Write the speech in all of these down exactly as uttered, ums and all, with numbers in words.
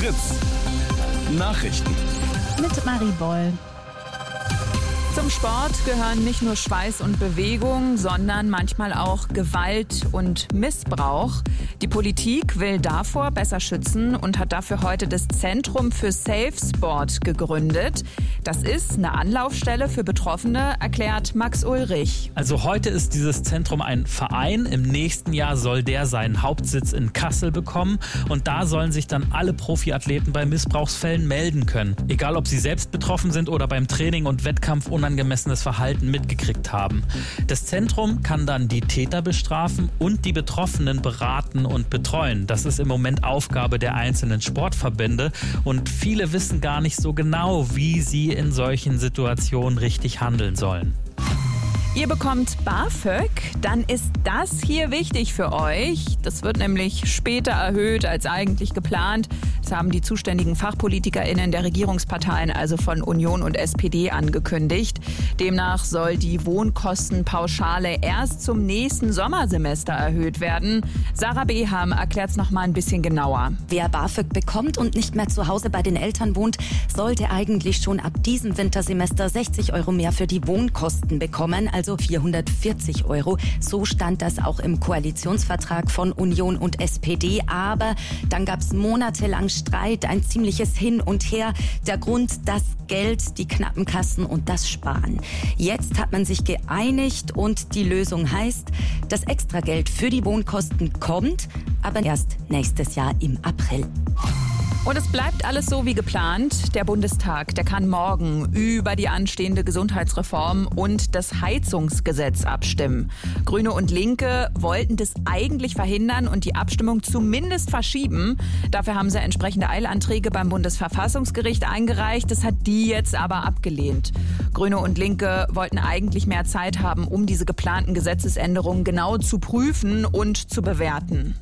Fritz. Nachrichten. Mit Marie Boll. Zum Sport gehören nicht nur Schweiß und Bewegung, sondern manchmal auch Gewalt und Missbrauch. Die Politik will davor besser schützen und hat dafür heute das Zentrum für Safe Sport gegründet. Das ist eine Anlaufstelle für Betroffene, erklärt Max Ulrich. Also heute ist dieses Zentrum ein Verein. Im nächsten Jahr soll der seinen Hauptsitz in Kassel bekommen. Und da sollen sich dann alle Profiathleten bei Missbrauchsfällen melden können. Egal, ob sie selbst betroffen sind oder beim Training und Wettkampf unangemessenes Verhalten mitgekriegt haben. Das Zentrum kann dann die Täter bestrafen und die Betroffenen beraten und betreuen. Das ist im Moment Aufgabe der einzelnen Sportverbände. Und viele wissen gar nicht so genau, wie sie in solchen Situationen richtig handeln sollen. Ihr bekommt BAföG, dann ist das hier wichtig für euch. Das wird nämlich später erhöht als eigentlich geplant. Das haben die zuständigen FachpolitikerInnen der Regierungsparteien, also von Union und S P D, angekündigt. Demnach soll die Wohnkostenpauschale erst zum nächsten Sommersemester erhöht werden. Sarah Beham erklärt es noch mal ein bisschen genauer. Wer BAföG bekommt und nicht mehr zu Hause bei den Eltern wohnt, sollte eigentlich schon ab diesem Wintersemester sechzig Euro mehr für die Wohnkosten bekommen, also vierhundertvierzig Euro. So stand das auch im Koalitionsvertrag von Union und S P D. Aber dann gab es monatelang Streit, ein ziemliches Hin und Her. Der Grund, das Geld, die knappen Kassen und das Sparen. Jetzt hat man sich geeinigt und die Lösung heißt, das Extrageld für die Wohnkosten kommt, aber erst nächstes Jahr im April. Und es bleibt alles so wie geplant. Der Bundestag, der kann morgen über die anstehende Gesundheitsreform und das Heizungsgesetz abstimmen. Grüne und Linke wollten das eigentlich verhindern und die Abstimmung zumindest verschieben. Dafür haben sie entsprechende Eilanträge beim Bundesverfassungsgericht eingereicht. Das hat die jetzt aber abgelehnt. Grüne und Linke wollten eigentlich mehr Zeit haben, um diese geplanten Gesetzesänderungen genau zu prüfen und zu bewerten.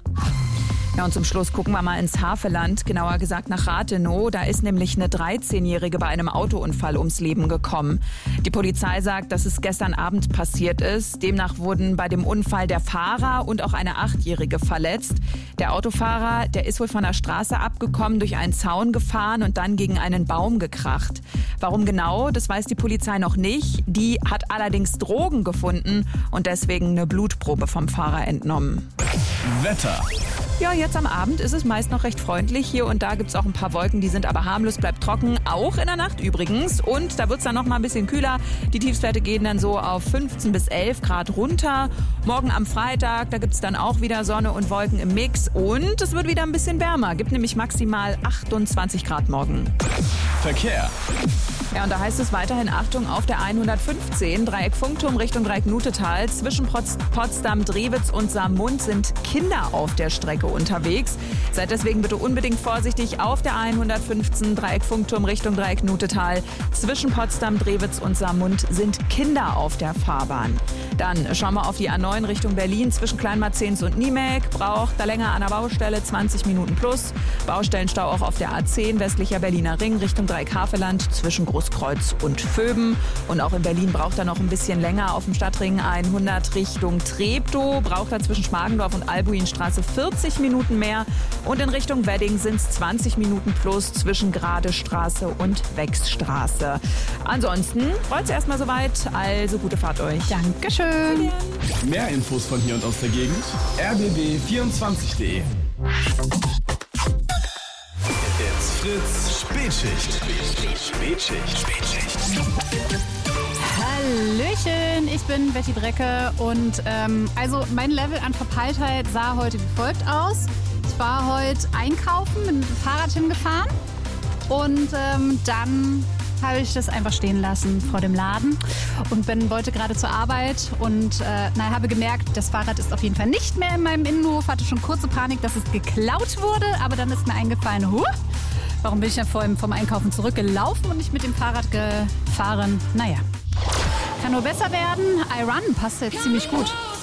Ja, und zum Schluss gucken wir mal ins Havelland, genauer gesagt nach Rathenow. Da ist nämlich eine dreizehnjährige bei einem Autounfall ums Leben gekommen. Die Polizei sagt, dass es gestern Abend passiert ist. Demnach wurden bei dem Unfall der Fahrer und auch eine achtjährige verletzt. Der Autofahrer, der ist wohl von der Straße abgekommen, durch einen Zaun gefahren und dann gegen einen Baum gekracht. Warum genau, das weiß die Polizei noch nicht. Die hat allerdings Drogen gefunden und deswegen eine Blutprobe vom Fahrer entnommen. Wetter. Ja, jetzt am Abend ist es meist noch recht freundlich. Hier und da gibt es auch ein paar Wolken, die sind aber harmlos, bleibt trocken. Auch in der Nacht übrigens. Und da wird es dann noch mal ein bisschen kühler. Die Tiefstwerte gehen dann so auf fünfzehn bis elf Grad runter. Morgen am Freitag, da gibt es dann auch wieder Sonne und Wolken im Mix. Und es wird wieder ein bisschen wärmer. Gibt nämlich maximal achtundzwanzig Grad morgen. Verkehr. Ja, und da heißt es weiterhin Achtung auf der hundertfünfzehn, Dreieck Funkturm Richtung Dreieck Nutetal. Zwischen Potsdam, Drewitz und Saarmund sind Kinder auf der Strecke unterwegs. Seid deswegen bitte unbedingt vorsichtig auf der hundertfünfzehn, Dreieck Funkturm Richtung Dreieck Nutetal. Zwischen Potsdam, Drewitz und Saarmund sind Kinder auf der Fahrbahn. Dann schauen wir auf die A neun Richtung Berlin. Zwischen Kleinmarzens und Niemek braucht da länger an der Baustelle zwanzig Minuten plus. Baustellenstau auch auf der A zehn, westlicher Berliner Ring Richtung Dreieck-Havelland zwischen Großkreuz und Vöben. Und auch in Berlin braucht er noch ein bisschen länger auf dem Stadtring hundert Richtung Treptow. Braucht er zwischen Schmargendorf und Albuinstraße vierzig Minuten mehr. Und in Richtung Wedding sind es zwanzig Minuten plus zwischen Gradestraße und Wechsstraße. Ansonsten rollt es erstmal soweit. Also gute Fahrt euch. Dankeschön. Mehr Infos von hier und aus der Gegend. r b b vierundzwanzig punkt de. It's Fritz Spätschicht. Spätschicht. Spätschicht. Hallöchen, ich bin Betty Brecke und ähm, also mein Level an Verpeiltheit sah heute wie folgt aus. Ich war heute einkaufen, bin mit dem Fahrrad hingefahren und ähm, dann habe ich das einfach stehen lassen vor dem Laden und bin, wollte gerade zur Arbeit und äh, na, habe gemerkt, das Fahrrad ist auf jeden Fall nicht mehr in meinem Innenhof. Hatte schon kurze Panik, dass es geklaut wurde, aber dann ist mir eingefallen, huh, warum bin ich denn vorhin vom Einkaufen zurückgelaufen und nicht mit dem Fahrrad gefahren? Naja, kann nur besser werden. I Run passt jetzt ziemlich gut.